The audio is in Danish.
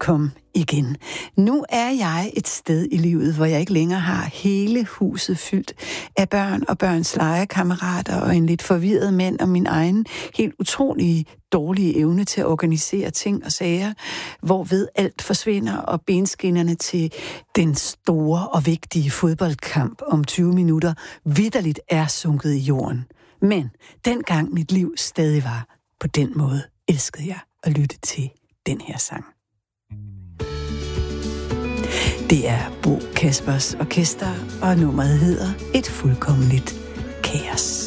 kom igen. Nu er jeg et sted i livet, hvor jeg ikke længere har hele huset fyldt af børn og børns legekammerater og en lidt forvirret mand og min egen helt utrolige dårlige evne til at organisere ting og sager, hvorved alt forsvinder og benskinnerne til den store og vigtige fodboldkamp om 20 minutter vitterligt er sunket i jorden. Men dengang mit liv stadig var på den måde, elskede jeg at lytte til den her sang. Det er Bo Kaspers Orkester, og nummeret hedder Et fuldkommenligt kaos.